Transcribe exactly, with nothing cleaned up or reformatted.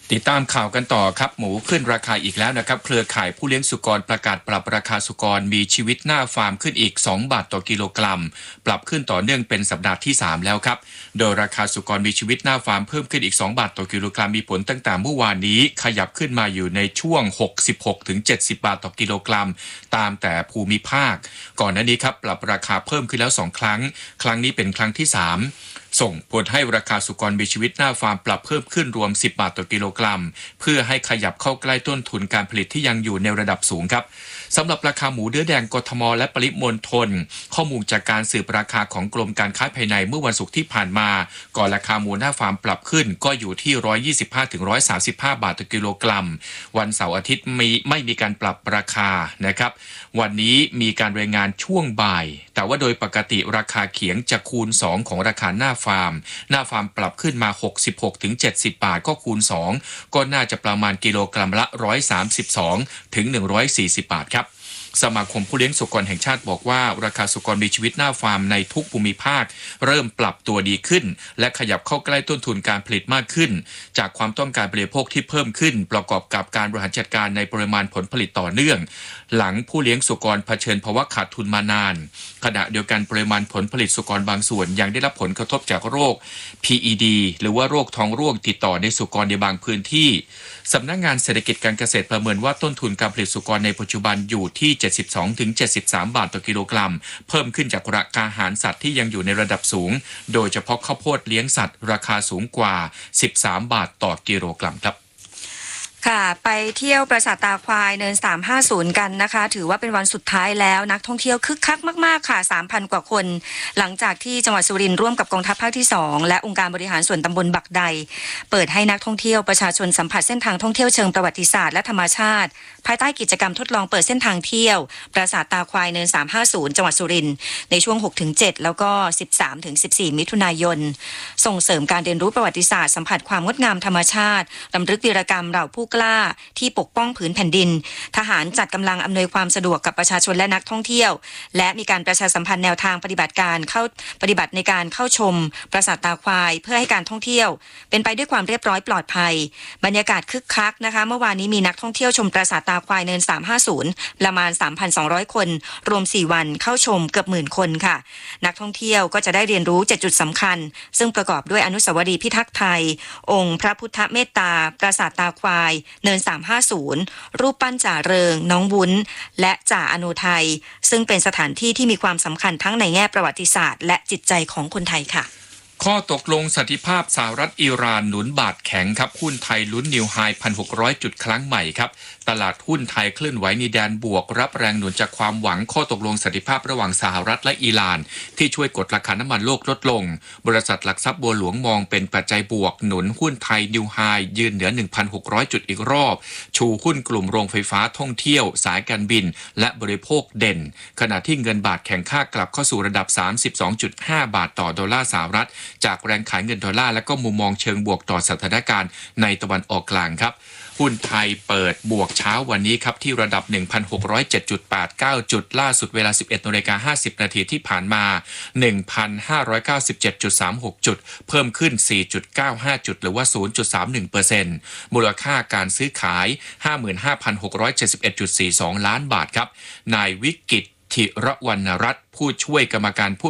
ติดตามข่าวกันต่อครับหมูขึ้นราคาอีกแล้วนะครับเครือข่ายผู้เลี้ยงสุกรประกาศปรับราคาสุกรมีชีวิตหน้าฟาร์มขึ้นอีกสองบาทต่อกิโลกรัมปรับขึ้นต่อเนื่องเป็นสัปดาห์ที่สามแล้วครับโดยราคาสุกรมีชีวิตหน้าฟาร์มเพิ่มขึ้นอีกสองบาทต่อกิโลกรัมมีผลตั้งแต่เมื่อวานนี้ขยับขึ้นมาอยู่ในช่วง หกสิบหกถึงเจ็ดสิบ บาทต่อกิโลกรัมตามแต่ภูมิภาคก่อนหน้านี้ครับปรับราคาเพิ่มขึ้นแล้วสองครั้งครั้งนี้เป็นครั้งที่สามส่งผลให้ราคาสุกรมีชีวิตหน้าฟาร์มปรับเพิ่มขึ้นรวมสิบบาทต่อกิโลกรัมเพื่อให้ขยับเข้าใกล้ต้นทุนการผลิตที่ยังอยู่ในระดับสูงครับสำหรับราคาหมูเนื้อแดงกทมและปริมณฑลข้อมูลจากการสืบราคาของกรมการค้าภายในเมื่อวันศุกร์ที่ผ่านมาก่อนราคาหมูหน้าฟาร์มปรับขึ้นก็อยู่ที่หนึ่งร้อยยี่สิบห้าถึงหนึ่งร้อยสามสิบห้าบาทต่อกิโลกรัมวันเสาร์อาทิตย์มีไม่มีการปรับราคานะครับวันนี้มีการรายงานช่วงบ่ายแต่ว่าโดยปกติราคาเขียงจะคูณสองของราคาหน้าฟาร์มหน้าฟาร์มปรับขึ้นมา หกสิบหกถึงเจ็ดสิบ บาทก็คูณสองก็น่าจะประมาณกิโลกรัมละหนึ่งร้อยสามสิบสองถึงหนึ่งร้อยสี่สิบบาทครับสมาคมผู้เลี้ยงสุกรแห่งชาติบอกว่าราคาสุกรมีชีวิตหน้าฟาร์มในทุกภูมิภาคเริ่มปรับตัวดีขึ้นและขยับเข้าใกล้ต้นทุนการผลิตมากขึ้นจากความต้องการบริโภคที่เพิ่มขึ้นประกอบกับการบริหารจัดการในปริมาณผลผลิตต่อเนื่องหลังผู้เลี้ยงสุกรเผชิญภาวะขาดทุนมานานขณะเดียวกันปริมาณผลผลิตสุกรบางส่วนยังได้รับผลกระทบจากโรค พี อี ดี หรือว่าโรคท้องร่วงติดต่อในสุกรในบางพื้นที่สำนักงานเศรษฐกิจการเกษตรประเมินว่าต้นทุนการผลิตสุกรในปัจจุบันอยู่ที่ เจ็ดสิบสองถึงเจ็ดสิบสาม บาทต่อกิโลกรัมเพิ่มขึ้นจากราคาอาหารสัตว์ที่ยังอยู่ในระดับสูงโดยเฉพาะข้าวโพดเลี้ยงสัตว์ราคาสูงกว่าสิบสามบาทต่อกิโลกรัมครับค่ะไปเที่ยวปราสาทตาควายเนินสามห้าศูนย์กันนะคะถือว่าเป็นวันสุดท้ายแล้วนักท่องเที่ยวคึกคักมากๆค่ะ สามพัน กว่าคนหลังจากที่จังหวัดสุรินทร์ร่วมกับกองทัพภาคที่สองและองค์การบริหารส่วนตำบลบักใดเปิดให้นักท่องเที่ยวประชาชนสัมผัสเส้นทางท่องเที่ยวเชิงประวัติศาสตร์และธรรมชาติภายใต้กิจกรรมทดลองเปิดเส้นทางเที่ยวปราสาทตาควายเนินสามห้าศูนย์จังหวัดสุรินทร์ในช่วง หกถึงเจ็ด แล้วก็ สิบสามถึงสิบสี่ มิถุนายนส่งเสริมการเรียนรู้ประวัติศาสตร์สัมผัสความงดงามธรรมชาติรำลึกวีรกรรมเหล่าผู้กล้าที่ปกป้องผืนแผ่นดินทหารจัดกำลังอำนวยความสะดวกกับประชาชนและนักท่องเที่ยวและมีการประชาสัมพันธ์แนวทางปฏิบัติการเข้าปฏิบัติในการเข้าชมปราสาทตาควายเพื่อให้การท่องเที่ยวเป็นไปด้วยความเรียบร้อยปลอดภัยบรรยากาศคึกคักนะคะเมื่อวานนี้มีนักท่องเที่ยวชมปราสาทตาควายเนินสามห้าศูนย์ประมาณ สามพันสองร้อย คนรวมสี่วันเข้าชมเกือบหมื่นคนค่ะนักท่องเที่ยวก็จะได้เรียนรู้เจ็ดจุดสำคัญซึ่งประกอบด้วยอนุสาวรีย์พิทักษ์ไทยองค์พระพุทธเมตตาปราสาทตาควายเนินสามห้าศูนย์รูปปั้นจ่าเริงน้องวุ้นและจ่าอนุทัยซึ่งเป็นสถานที่ที่มีความสำคัญทั้งในแง่ประวัติศาสตร์และจิตใจของคนไทยค่ะข้อตกลงสันติภาพสหรัฐอิหร่านหนุนบาทแข็งครับหุ้นไทยลุ้นนิวไฮ หนึ่งพันหกร้อย จุดครั้งใหม่ครับตลาดหุ้นไทยเคลื่อนไหวในแดนบวกรับแรงหนุนจากความหวังข้อตกลงสันติภาพระหว่างสหรัฐและอิหร่านที่ช่วยกดราคาน้ำมันโลกลดลงบริษัทหลักทรัพย์บัวหลวงมองเป็นปัจจัยบวกหนุนหุ้นไทยนิวไฮยืนเหนือ หนึ่งพันหกร้อย จุดอีกรอบชูหุ้นกลุ่มโรงไฟฟ้าท่องเที่ยวสายการบินและบริโภคเด่นขณะที่เงินบาทแข็งค่ากลับเข้าสู่ระดับ สามสิบสองจุดห้า บาทต่อดอลลาร์สหรัฐจากแรงขายเงินดอลลาร์และก็มุมมองเชิงบวกต่อสถานการณ์ในตะวันออกกลางครับหุ้นไทยเปิดบวกเช้าวันนี้ครับที่ระดับ หนึ่งพันหกร้อยเจ็ดจุดแปดเก้า จุดล่าสุดเวลา สิบเอ็ดนาฬิกาห้าสิบ นาทีที่ผ่านมา หนึ่งพันห้าร้อยเก้าสิบเจ็ดจุดสามหก จุดเพิ่มขึ้น สี่จุดเก้าห้า จุดหรือว่า ศูนย์จุดสามหนึ่งเปอร์เซ็นต์ มูลค่าการซื้อขาย ห้าหมื่นห้าพันหกร้อยเจ็ดสิบเอ็ดจุดสี่สอง ล้านบาทครับนายวิกิต ธิรวรรณรัตน์ผู้ช่วยกรรมการผู้